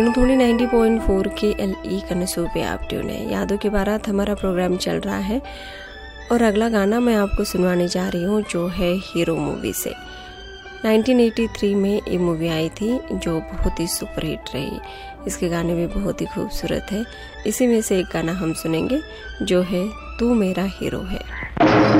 थोड़ी 90.4 KLE कनसू पे आप ट्यून है। यादों की बारात हमारा प्रोग्राम चल रहा है और अगला गाना मैं आपको सुनवाने जा रही हूँ जो है हीरो मूवी से। 1983 में ये मूवी आई थी जो बहुत ही सुपरहिट रही। इसके गाने भी बहुत ही खूबसूरत है। इसी में से एक गाना हम सुनेंगे जो है तू मेरा हीरो है।